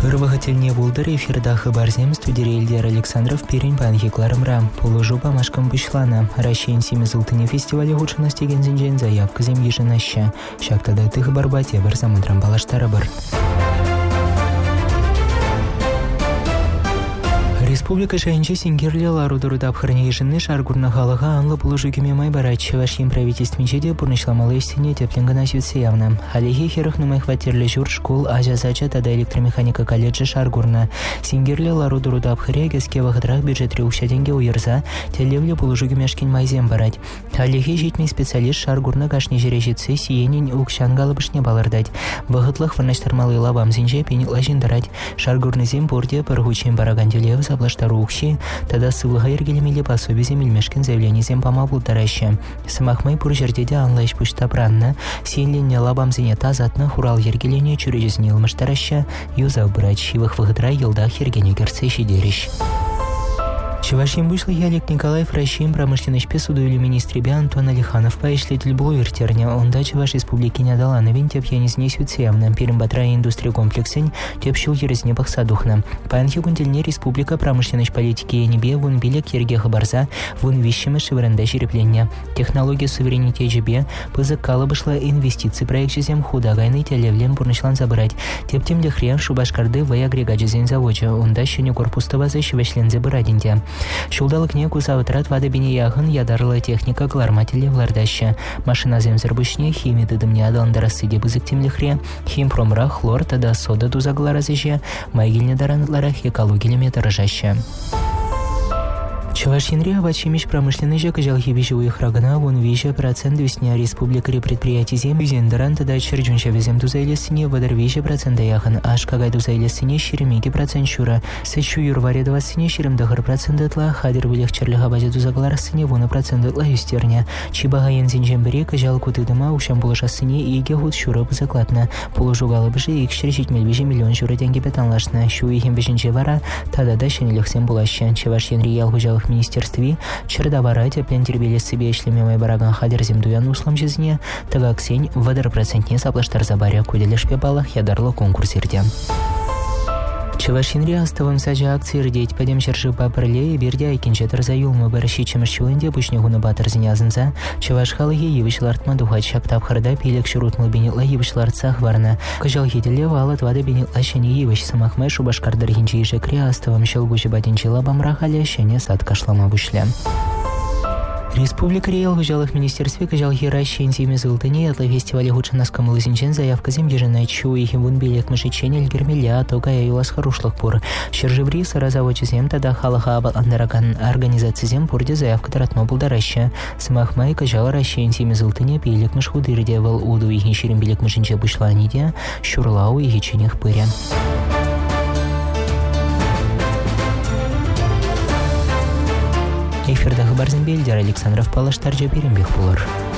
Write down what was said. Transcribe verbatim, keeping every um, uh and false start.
Ырвагательне булдыр эфирда хабарзем студия Эльдер Александров перен панхикларымра. Полужу памашкам бушлана. Ращен семизылтыне фестивале худшынасти гензинжен заявка зем еженаща. Шактада ты хабарбате бір замудрам балаштары бір. Республика шайынче сингерлела рудыруда абхарне еженны шаргурна халыға анлы полужу кемемай барачы вашим правительственче де бурнышламалы истине тепленгана сютсе явно. Халихи херых нумай хватерлі жур школ ажазача тада электромеханика колледжи шаргурна. Сингерлела рудыруда абхаре геске вахыдрах бюджет реукша деньги уерза, телевле полужу кемешкин майзем барать. Халихи житмей специалист шаргурна кашни жережитсе сиенин укшангалы бішне балырдать. Вахытлых вырнаштармалы лабам зинже пенитла жиндарать. Шаргурны зем бурде паргучим бараганделев заблаштарухши, тада сылыға ергелемелі пособие земельмешкин заявление зем помабыл тараща. Самахмай пур жердеде анлайш пушта пранна, сиенленне лабам зене тазатна хурал ергелене чурежезне илмыш тараща, юзав брач, ивых выгыдра елдах ергене герце шидерищ. Чевашим вышлый Ялик Николаев Ращим промышленный спецсуду или министребе Антон Алиханов поишлитель блуертерня. Он дача вашей республики не дала на винтеп я не снесут севна. Перембатра индустрия комплексень тепщил ерезнебах садухна. Панхи гундельне республика промышленной политики енебе вон билек ергеха барза вон вещами шевренда черепления. Технология суверенитет жебе пызыкала бышла инвестиции проект жезем худагайный телевлен бурнышлан забрать. Тептем дехрен шубашкарды в агрегат жезен заводжа. Он дача не корпустова защевешлен забырадинте. Шулдалық не кузавытрат вады біне яғын ядарлы техника глармателе влардаща. Машина земзербышне химия дыдымне адаландарасы де бызыктемліхре, химпромра хлор тада сода дузагларазыже, майгильне даранытларах экологилеме тарыжаща. Чувашинри авачимиш промышленный же кажалхи вижуих рагана вон вижа процент весня республикари предприятий зем юзендаран тада черджунча везем дузайлесыне вадар вижа процента яхан аж кагай дузайлесыне шеремеги процент шура сечу юрваре двадцатыне шерем дагар процент этла хадер вылех черлиха базе дузагларасыне вона процент этла юстерня чибага янзинжен бере кажал кутыдыма ушам булашасыне иге худ шура бузакладна полужугалы быжи икшер житмел вижа миллион шура деньги петанлашна шу ихим бежинче вара тада да шенелехсем булаща Чувашинри ял хужалых министерстве чердавара теплен тербелес себе шлемемай бараган хадер земдуян услам жизни, тага ксень вадар процентне саплаштар забаря куделеш пепалах ядарлы конкурсерде. Чувашинри аставым сажа акции рдеть падем шаржи папрле и бердя икинче тарзаюлмы баращи чемашчуэнде пушнегуна батыр зинязынса, чуваш халыге евишлартма духать шактап харда пилек шурутмыл бенетла евишлартсах варна. Кажал хителе валат вады бенетла шани евиш самахмай шубашкардар хинчи ишекре аставым шелгучи батинчила бамрахаля шане сад кашлама бушля. Республика Риэл в жалых министерстве кажал хиращи интиме зылтыне атла фестивале худшанаскам лызинчен заявка зем еженай чу и химвун билек мышечен эльгермеля тога юлас харушлых пор. Шержеври саразавочи зем тада халаха абал андаракан организации зем порде заявка таратно булдараща. Самахмай кажал ращи интиме зылтыне билек мыш худырде вал уду и хинширим билек мышенче бушланиде шурлау и хиченех пыря. Эфирда хабарзен Эльдер Александров палаштаржа берембех булар.